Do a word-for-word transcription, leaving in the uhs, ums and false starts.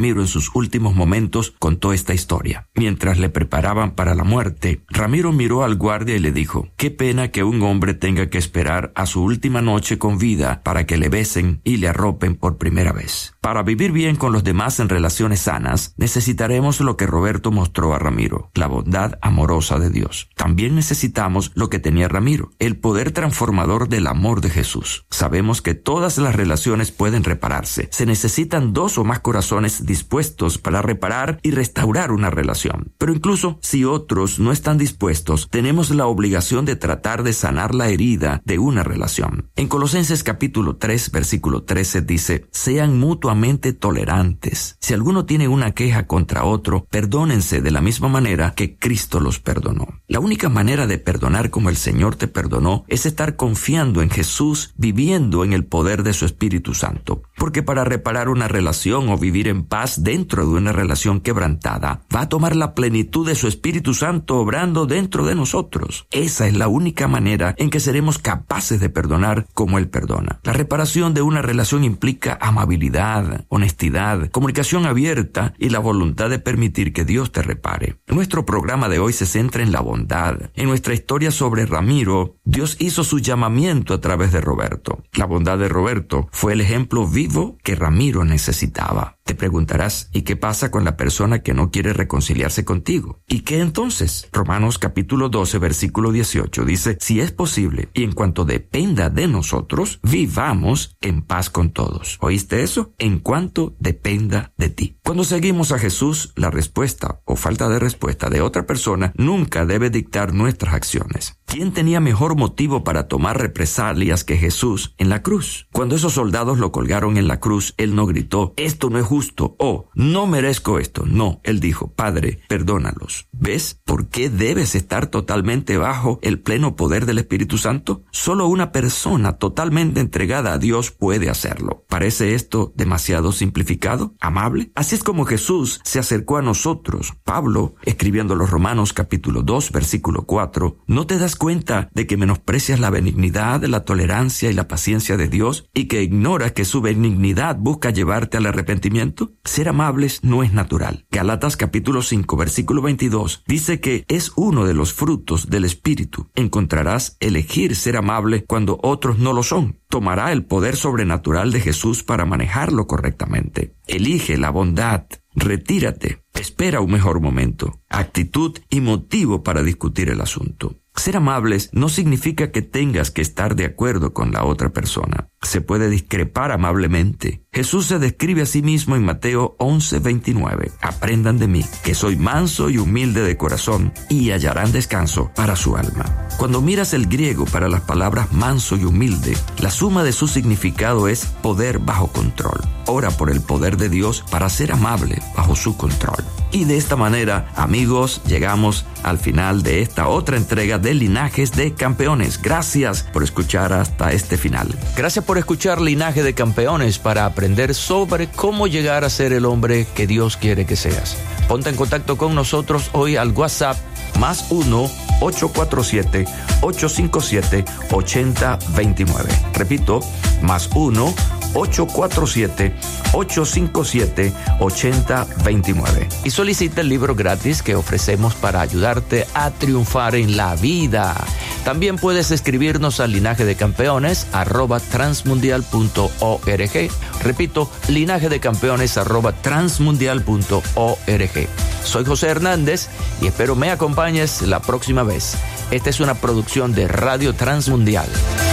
Ramiro en sus últimos momentos contó esta historia. Mientras le preparaban para la muerte, Ramiro miró al guardia y le dijo: «Qué pena que un hombre tenga que esperar a su última noche con vida para que le besen y le arropen por primera vez. Para vivir bien con los demás en relaciones sanas, necesitaremos lo que Roberto mostró a Ramiro, la bondad amorosa de Dios. También necesitamos lo que tenía Ramiro, el poder transformador del amor de Jesús. Sabemos que todas las relaciones pueden repararse. Se necesitan dos o más corazones dispuestos para reparar y restaurar una relación. Pero incluso si otros no están dispuestos, tenemos la obligación de tratar de sanar la herida de una relación. En Colosenses capítulo tres, versículo trece dice: «Sean mutuamente tolerantes. Si alguno tiene una queja contra otro, perdónense de la misma manera que Cristo los perdonó». La única manera de perdonar como el Señor te perdonó es estar confiando en Jesús, viviendo en el poder de su Espíritu Santo. Porque para reparar una relación o vivir en paz dentro de una relación quebrantada, va a tomar la plenitud de su Espíritu Santo obrando dentro de nosotros. Esa es la única manera en que seremos capaces de perdonar como Él perdona. La reparación de una relación implica amabilidad, honestidad, comunicación abierta y la voluntad de permitir que Dios te repare. Nuestro programa de hoy se centra en la bondad. En nuestra historia sobre Ramiro, Dios hizo su llamamiento a través de Roberto. La bondad de Roberto fue el ejemplo vivo que Ramiro necesitaba. Te preguntarás, ¿y qué pasa con la persona que no quiere reconciliarse contigo? ¿Y qué entonces? Romanos capítulo doce, versículo dieciocho dice: «Si es posible, y en cuanto dependa de nosotros, vivamos en paz con todos». ¿Oíste eso? En cuanto dependa de ti. Cuando seguimos a Jesús, la respuesta o falta de respuesta de otra persona nunca debe dictar nuestras acciones. ¿Quién tenía mejor motivo para tomar represalias que Jesús en la cruz? Cuando esos soldados lo colgaron en la cruz, Él no gritó: «Esto no es justo» o «No merezco esto». No, Él dijo: «Padre, perdónalos». ¿Ves por qué debes estar totalmente bajo el pleno poder del Espíritu Santo? Solo una persona totalmente entregada a Dios puede hacerlo. ¿Parece esto demasiado simplificado? ¿Amable? Así es como Jesús se acercó a nosotros. Pablo, escribiendo a los Romanos capítulo dos, versículo cuatro, ¿no te das cuenta de que menosprecias la benignidad, la tolerancia y la paciencia de Dios y que ignoras que su benignidad busca llevarte al arrepentimiento? Ser amables no es natural. Gálatas capítulo cinco, versículo veintidós dice que es uno de los frutos del Espíritu. Encontrarás elegir ser amable cuando otros no lo son. Tomará el poder sobrenatural de Jesús para manejarlo correctamente. Elige la bondad. Retírate. Espera un mejor momento, actitud y motivo para discutir el asunto. Ser amables no significa que tengas que estar de acuerdo con la otra persona. Se puede discrepar amablemente. Jesús se describe a sí mismo en Mateo once, veintinueve. «Aprendan de mí, que soy manso y humilde de corazón, y hallarán descanso para su alma». Cuando miras el griego para las palabras manso y humilde, la suma de su significado es poder bajo control. Ora por el poder de Dios para ser amable bajo su control. Y de esta manera, amigos, llegamos al final de esta otra entrega de Linajes de Campeones. Gracias por escuchar hasta este final. Gracias por escuchar Linaje de Campeones para aprender sobre cómo llegar a ser el hombre que Dios quiere que seas. Ponte en contacto con nosotros hoy al WhatsApp más uno ocho cuatro siete ocho cinco siete ocho cero dos nueve. Repito, más uno ocho cuatro siete ocho cinco siete ocho cero dos nueve. Y solicita el libro gratis que ofrecemos para ayudarte a triunfar en la vida. También puedes escribirnos al linaje de campeones arroba transmundial punto org. Repito, linaje de campeones arroba transmundial punto org. Soy José Hernández y espero me acompañes la próxima vez. Esta es una producción de Radio Transmundial.